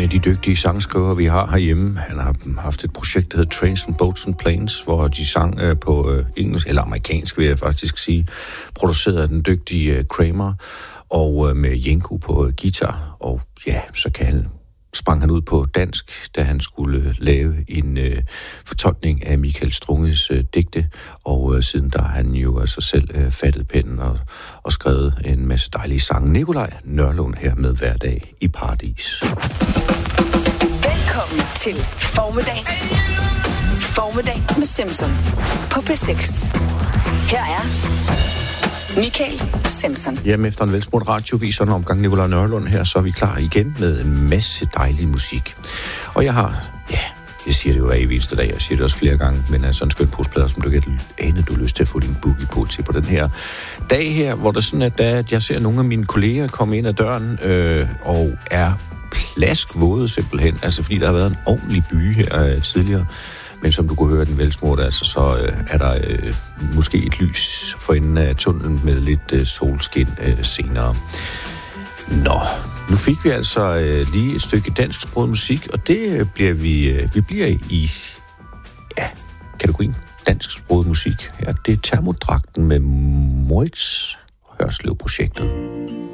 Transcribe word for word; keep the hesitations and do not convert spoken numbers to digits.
af de dygtige sangskrivere, vi har herhjemme. Han har haft et projekt, der hedder Trains and Boats and Planes, hvor de sang øh, på øh, engelsk, eller amerikansk vil jeg faktisk sige, produceret af den dygtige øh, Kramer, og øh, med Jenko på øh, guitar. Og ja, så kan han, sprang han ud på dansk, da han skulle øh, lave en øh, fortolkning af Michael Strunges øh, digte, og øh, siden der har han jo altså selv øh, fattet pennen og, og skrevet en masse dejlige sange. Nikolaj Nørlund her med Hver dag i Paradis. Velkommen til Formiddag. Formiddag med Simpson på P seks. Her er Michael Simpson. Jamen, efter en velsmurt radiovis og en omgang Nikolaj Nørlund her, så er vi klar igen med en masse dejlig musik. Og jeg har, ja, jeg siger det jo hver eneste dag, jeg siger det også flere gange, men altså en skøn posplade, som du kan ane, du har lyst til at få din boogie på til på den her dag her, hvor der sådan er, at jeg ser nogle af mine kolleger komme ind ad døren øh, og er plaskvåde simpelthen, altså fordi der har været en ordentlig by her øh, tidligere. Men som du kunne høre den velsmurt, altså, så øh, er der øh, måske et lys for enden af tunnelen med lidt øh, solskin øh, senere. Nå, nu fik vi altså øh, lige et stykke dansksproget musik, og det øh, bliver vi, øh, vi bliver i ja, kategorien dansksproget musik. Ja, det er Termodragten med Moritz Hørslev-projektet.